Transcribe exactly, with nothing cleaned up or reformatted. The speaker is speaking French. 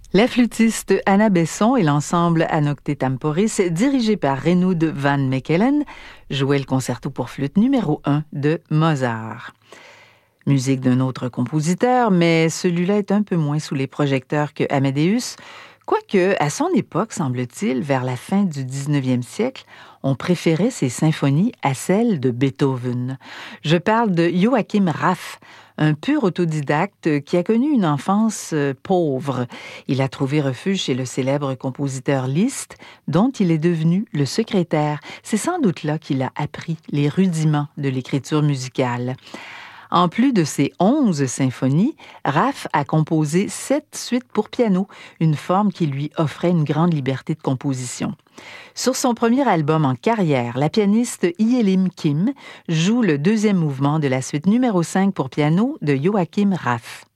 La flûtiste Anna Besson et l'ensemble Anocte Temporis, dirigé par Reinoud van Mechelen, jouaient le concerto pour flûte numéro un de Mozart. Musique d'un autre compositeur, mais celui-là est un peu moins sous les projecteurs que Amadeus, quoique, à son époque, semble-t-il, vers la fin du dix-neuvième siècle, on préférait ses symphonies à celles de Beethoven. Je parle de Joachim Raff, un pur autodidacte qui a connu une enfance pauvre. Il a trouvé refuge chez le célèbre compositeur Liszt, dont il est devenu le secrétaire. C'est sans doute là qu'il a appris les rudiments de l'écriture musicale. En plus de ses onze symphonies, Raff a composé sept suites pour piano, une forme qui lui offrait une grande liberté de composition. Sur son premier album en carrière, la pianiste Yelim Kim joue le deuxième mouvement de la suite numéro cinq pour piano de Joachim Raff.